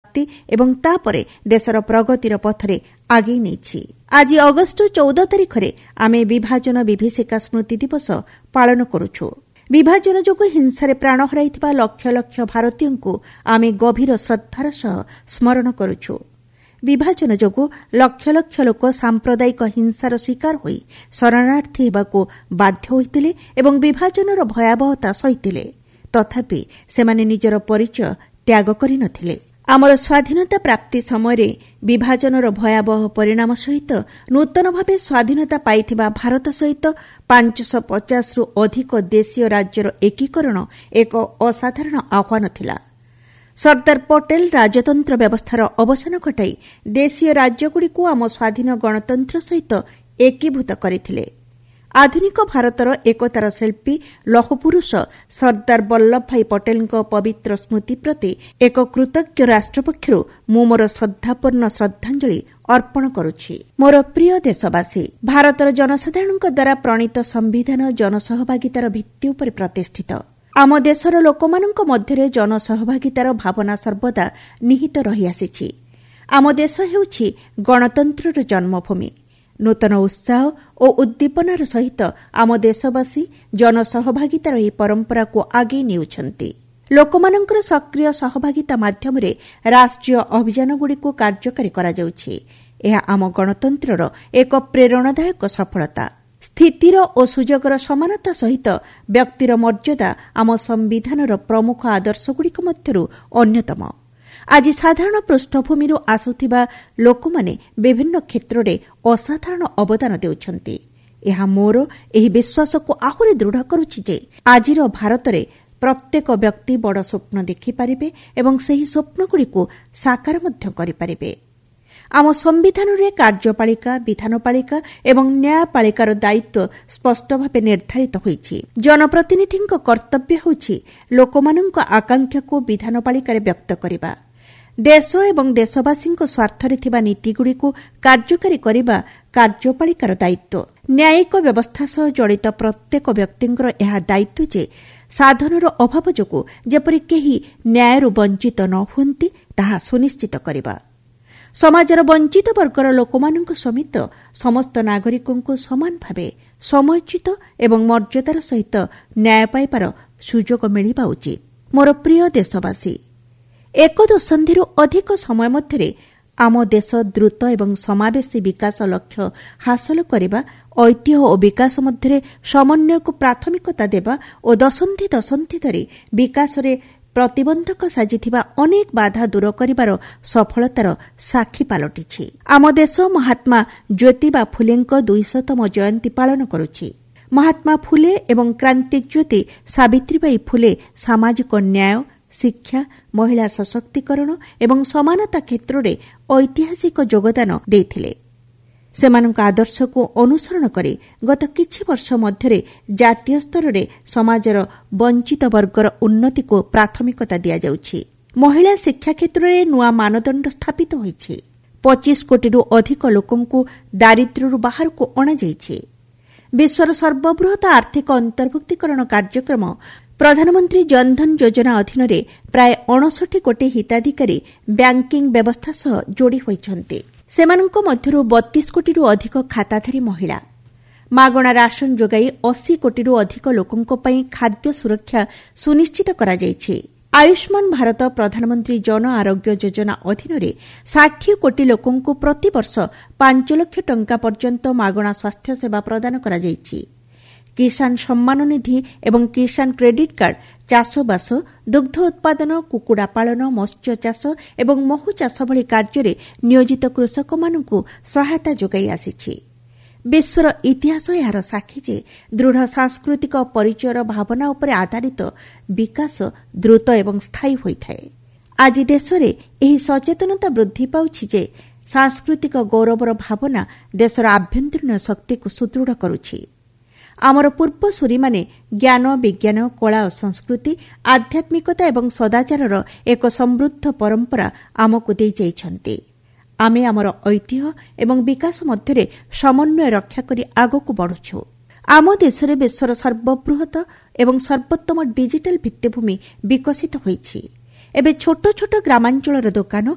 ଏବଂ ତାପରେ ଦେଶର ପ୍ରଗତିର ପଥରେ ଆଗେଇ ନେଇଛି। ଆଜି ଅଗଷ୍ଟ 14 ତାରିଖରେ ଆମେ ବିଭାଜନ ବିଭୀଷିକା ସ୍ମୃତି ଦିବସ ପାଳନ କରୁଛୁ। ବିଭାଜନ ଯୋଗୁଁ ହିଂସାରେ ପ୍ରାଣ ହରାଇଥିବା ଲକ୍ଷ ଲକ୍ଷ ଭାରତୀୟଙ୍କୁ ଆମେ ଗଭୀର ଶ୍ରଦ୍ଧାର ସହ ସ୍ମରଣ କରୁଛୁ। ବିଭାଜନ ଯୋଗୁଁ ଲକ୍ଷ ଲକ୍ଷ ଲୋକ ସାମ୍ପ୍ରଦାୟିକ ହିଂସାର ଶିକାର ହୋଇ ଶରଣାର୍ଥୀ ହେବାକୁ ବାଧ୍ୟ ହୋଇଥିଲେ ଏବଂ ବିଭାଜନର ଭୟାବହତା ସହିଥିଲେ। ତଥାପି ସେମାନେ ନିଜର ପରିଚୟ ତ୍ୟାଗ କରିନଥିଲେ। ଆମର ସ୍ୱାଧୀନତା ପ୍ରାପ୍ତି ସମୟରେ ବିଭାଜନର ଭୟାବହ ପରିଣାମ ସହିତ ନୂତନ ଭାବେ ସ୍ୱାଧୀନତା ପାଇଥିବା ଭାରତ ସହିତ 550ରୁ ଅଧିକ ଦେଶୀୟ ରାଜ୍ୟର ଏକୀକରଣ ଏକ ଅସାଧାରଣ ଆହ୍ୱାନ ଥିଲା। ସର୍ଦ୍ଦାର ପଟେଲ ରାଜତନ୍ତ୍ର ବ୍ୟବସ୍ଥାର ଅବସାନ ଘଟାଇ ଦେଶୀୟ ରାଜ୍ୟଗୁଡ଼ିକୁ ଆମ ସ୍ୱାଧୀନ ଗଣତନ୍ତ୍ର ସହିତ ଏକୀଭୂତ କରିଥିଲେ। ଆଧୁନିକ ଭାରତର ଏକତାର ଶିଳ୍ପୀ ଲୌହପୁରୁଷ ସର୍ଦ୍ଦାର ବଲ୍ଲଭ ଭାଇ ପଟେଲଙ୍କ ପବିତ୍ର ସ୍ମୃତି ପ୍ରତି ଏକ କୃତଜ୍ଞ ରାଷ୍ଟ୍ର ପକ୍ଷରୁ ମୁଁ ମୋର ଶ୍ରଦ୍ଧାପୂର୍ଣ୍ଣ ଶ୍ରଦ୍ଧାଞ୍ଜଳି ଅର୍ପଣ କରୁଛି। ମୋର ପ୍ରିୟ ଦେଶବାସୀ, ଭାରତର ଜନସାଧାରଣଙ୍କ ଦ୍ୱାରା ପ୍ରଣୀତ ସମ୍ବିଧାନ ଜନସହଭାଗିତାର ଭିତ୍ତି ଉପରେ ପ୍ରତିଷ୍ଠିତ। ଆମ ଦେଶର ଲୋକମାନଙ୍କ ମଧ୍ୟରେ ଜନସହଭାଗିତାର ଭାବନା ସର୍ବଦା ନିହିତ ରହିଆସିଛି। ଆମ ଦେଶ ହେଉଛି ଗଣତନ୍ତ୍ରର ଜନ୍ମଭୂମି। ନୂତନ ଉତ୍ସାହ ଓ ଉଦ୍ଦୀପନାର ସହିତ ଆମ ଦେଶବାସୀ ଜନସହଭାଗିତାର ଏହି ପରମ୍ପରାକୁ ଆଗେଇ ନେଉଛନ୍ତି। ଲୋକମାନଙ୍କର ସକ୍ରିୟ ସହଭାଗିତା ମାଧ୍ୟମରେ ରାଷ୍ଟ୍ରୀୟ ଅଭିଯାନଗୁଡ଼ିକୁ କାର୍ଯ୍ୟକାରୀ କରାଯାଉଛି। ଏହା ଆମ ଗଣତନ୍ତ୍ରର ଏକ ପ୍ରେରଣାଦାୟକ ସଫଳତା। ସ୍ଥିତିର ଓ ସୁଯୋଗର ସମାନତା ସହିତ ବ୍ୟକ୍ତିର ମର୍ଯ୍ୟାଦା ଆମ ସମ୍ବିଧାନର ପ୍ରମୁଖ ଆଦର୍ଶଗୁଡ଼ିକ ମଧ୍ୟରୁ ଅନ୍ୟତମ। ଆଜି ସାଧାରଣ ପୃଷ୍ଠଭୂମିରୁ ଆସୁଥିବା ଲୋକମାନେ ବିଭିନ୍ନ କ୍ଷେତ୍ରରେ ଅସାଧାରଣ ଅବଦାନ ଦେଉଛନ୍ତି। ଏହା ମୋର ଏହି ବିଶ୍ୱାସକୁ ଆହୁରି ଦୃଢ଼ କରୁଛି ଯେ ଆଜିର ଭାରତରେ ପ୍ରତ୍ୟେକ ବ୍ୟକ୍ତି ବଡ଼ ସ୍ୱପ୍ନ ଦେଖିପାରିବେ ଏବଂ ସେହି ସ୍ୱପ୍ନଗୁଡ଼ିକୁ ସାକାର ମଧ୍ୟ କରିପାରିବେ। ଆମ ସମ୍ବିଧାନରେ କାର୍ଯ୍ୟପାଳିକା, ବିଧାନପାଳିକା ଏବଂ ନ୍ୟାୟପାଳିକାର ଦାୟିତ୍ୱ ସ୍ପଷ୍ଟ ଭାବେ ନିର୍ଦ୍ଧାରିତ ହୋଇଛି। ଜନପ୍ରତିନିଧିଙ୍କ କର୍ତ୍ତବ୍ୟ ହେଉଛି ଲୋକମାନଙ୍କ ଆକାଂକ୍ଷାକୁ ବିଧାନପାଳିକାରେ ବ୍ୟକ୍ତ କରିବା। ଦେଶ ଏବଂ ଦେଶବାସୀଙ୍କ ସ୍ୱାର୍ଥରେ ଥିବା ନୀତିଗୁଡ଼ିକୁ କାର୍ଯ୍ୟକାରୀ କରିବା କାର୍ଯ୍ୟପାଳିକାର ଦାୟିତ୍ୱ। ନ୍ୟାୟିକ ବ୍ୟବସ୍ଥା ସହ ଜଡ଼ିତ ପ୍ରତ୍ୟେକ ବ୍ୟକ୍ତିଙ୍କର ଏହା ଦାୟିତ୍ୱ ଯେ ସାଧନର ଅଭାବ ଯୋଗୁଁ ଯେପରି କେହି ନ୍ୟାୟରୁ ବଞ୍ଚିତ ନ ହୁଅନ୍ତି ତାହା ସୁନିଶ୍ଚିତ କରିବା। ସମାଜର ବଞ୍ଚିତ ବର୍ଗର ଲୋକମାନଙ୍କ ସମିତ ସମସ୍ତ ନାଗରିକଙ୍କୁ ସମାନ ଭାବେ ସମୟୋଚିତ ଏବଂ ମର୍ଯ୍ୟାଦାର ସହିତ ନ୍ୟାୟ ପାଇବାର ସୁଯୋଗ ମିଳିବା ଉଚିତ। ମୋର ପ୍ରିୟ ଦେଶବାସୀ, ଏକ ଦଶନ୍ଧିରୁ ଅଧିକ ସମୟ ମଧ୍ୟରେ ଆମ ଦେଶ ଦ୍ରୁତ ଏବଂ ସମାବେଶୀ ବିକାଶ ଲକ୍ଷ୍ୟ ହାସଲ କରିବା, ଐତିହ୍ୟ ଓ ବିକାଶ ମଧ୍ୟରେ ସମନ୍ୱୟକୁ ପ୍ରାଥମିକତା ଦେବା ଓ ଦଶନ୍ଧି ଦଶନ୍ଧି ଧରି ବିକାଶରେ ପ୍ରତିବନ୍ଧକ ସାଜିଥିବା ଅନେକ ବାଧା ଦୂର କରିବାର ସଫଳତାର ସାକ୍ଷୀ ପାଲଟିଛି। ଆମ ଦେଶ ମହାତ୍ମା ଜ୍ୟୋତିବା ଫୁଲେଙ୍କ 200ତମ ଜୟନ୍ତୀ ପାଳନ କରୁଛି। ମହାତ୍ମା ଫୁଲେ ଏବଂ କ୍ରାନ୍ତିଜ୍ୟୋତି ସାବିତ୍ରୀବାଈ ଫୁଲେ ସାମାଜିକ ନ୍ୟାୟ, ଶିକ୍ଷା, ମହିଳା ସଶକ୍ତିକରଣ ଏବଂ ସମାନତା କ୍ଷେତ୍ରରେ ଐତିହାସିକ ଯୋଗଦାନ ଦେଇଥିଲେ। ସେମାନଙ୍କ ଆଦର୍ଶକୁ ଅନୁସରଣ କରି ଗତ କିଛି ବର୍ଷ ମଧ୍ୟରେ ଜାତୀୟ ସ୍ତରରେ ସମାଜର ବଞ୍ଚିତ ବର୍ଗର ଉନ୍ନତିକୁ ପ୍ରାଥମିକତା ଦିଆଯାଉଛି। ମହିଳା ଶିକ୍ଷା କ୍ଷେତ୍ରରେ ନୂଆ ମାନଦଣ୍ଡ ସ୍ଥାପିତ ହୋଇଛି। 25 କୋଟିରୁ ଅଧିକ ଲୋକଙ୍କୁ ଦାରିଦ୍ର୍ୟରୁ ବାହାରକୁ ଅଣାଯାଇଛି। ବିଶ୍ୱର ସର୍ବବୃହତ ଆର୍ଥିକ ଅନ୍ତର୍ଭୁକ୍ତିକରଣ କାର୍ଯ୍ୟକ୍ରମ ପ୍ରଧାନମନ୍ତ୍ରୀ ଜନଧନ ଯୋଜନା ଅଧୀନରେ ପ୍ରାୟ 59 କୋଟି ହିତାଧିକାରୀ ବ୍ୟାଙ୍କିଂ ବ୍ୟବସ୍ଥା ସହ ଯୋଡ଼ି ହୋଇଛନ୍ତି। ସେମାନଙ୍କ ମଧ୍ୟରୁ 32 କୋଟିରୁ ଅଧିକ ଖାତାଧାରୀ ମହିଳା। ମାଗଣା ରାସନ ଯୋଗାଇ 80 କୋଟିରୁ ଅଧିକ ଲୋକଙ୍କ ପାଇଁ ଖାଦ୍ୟ ସୁରକ୍ଷା ସୁନିଶ୍ଚିତ କରାଯାଇଛି। ଆୟୁଷ୍ମାନ ଭାରତ ପ୍ରଧାନମନ୍ତ୍ରୀ ଜନ ଆରୋଗ୍ୟ ଯୋଜନା ଅଧୀନରେ 60 କୋଟି ଲୋକଙ୍କୁ ପ୍ରତିବର୍ଷ 5 ଲକ୍ଷ ଟଙ୍କା ପର୍ଯ୍ୟନ୍ତ ମାଗଣା ସ୍ୱାସ୍ଥ୍ୟ ସେବା ପ୍ରଦାନ କରାଯାଇଛି। କିଷାନ ସମ୍ମାନ ନିଧି ଏବଂ କିଷାନ କ୍ରେଡିଟ୍ କାର୍ଡ ଚାଷବାସ, ଦୁଗ୍ଧ ଉତ୍ପାଦନ, କୁକୁଡ଼ା ପାଳନ, ମତ୍ସ୍ୟ ଚାଷ ଏବଂ ମହୁ ଚାଷ ଭଳି କାର୍ଯ୍ୟରେ ନିୟୋଜିତ କୃଷକମାନଙ୍କୁ ସହାୟତା ଯୋଗାଇ ଆସିଛି। ବିଶ୍ୱର ଇତିହାସ ଏହାର ସାକ୍ଷୀ ଯେ ଦୃଢ଼ ସାଂସ୍କୃତିକ ପରିଚୟର ଭାବନା ଉପରେ ଆଧାରିତ ବିକାଶ ଦ୍ରୁତ ଏବଂ ସ୍ଥାୟୀ ହୋଇଥାଏ। ଆଜି ଦେଶରେ ଏହି ସଚେତନତା ବୃଦ୍ଧି ପାଉଛି ଯେ ସାଂସ୍କୃତିକ ଗୌରବର ଭାବନା ଦେଶର ଆଭ୍ୟନ୍ତରୀଣ ଶକ୍ତିକୁ ସୁଦୃଢ଼ କରୁଛି। ଆମର ପୂର୍ବସୂରୀମାନେ ଜ୍ଞାନ, ବିଜ୍ଞାନ, କଳା ଓ ସଂସ୍କୃତି, ଆଧ୍ୟାତ୍ମିକତା ଏବଂ ସଦାଚାରର ଏକ ସମୃଦ୍ଧ ପରମ୍ପରା ଆମକୁ ଦେଇଯାଇଛନ୍ତି। ଆମେ ଆମର ଐତିହ୍ୟ ଏବଂ ବିକାଶ ମଧ୍ୟରେ ସମନ୍ୱୟ ରକ୍ଷା କରି ଆଗକୁ ବଢ଼ୁଛୁ। ଆମ ଦେଶରେ ବିଶ୍ୱର ସର୍ବବୃହତ ଏବଂ ସର୍ବୋତ୍ତମ ଡିଜିଟାଲ ଭିତ୍ତିଭୂମି ବିକଶିତ ହୋଇଛି। ଏବେ ଛୋଟ ଛୋଟ ଗ୍ରାମାଞ୍ଚଳର ଦୋକାନ